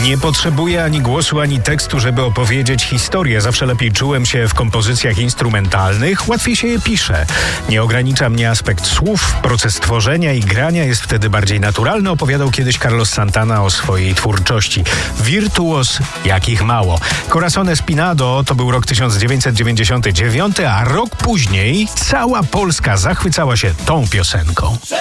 Nie potrzebuję ani głosu, ani tekstu, żeby opowiedzieć historię. Zawsze lepiej czułem się w kompozycjach instrumentalnych, łatwiej się je pisze. Nie ogranicza mnie aspekt słów, proces tworzenia i grania jest wtedy bardziej naturalny, opowiadał kiedyś Carlos Santana o swojej twórczości. Wirtuos jakich mało. Corazón Espinado to był rok 1999, a rok później cała Polska zachwycała się tą piosenką.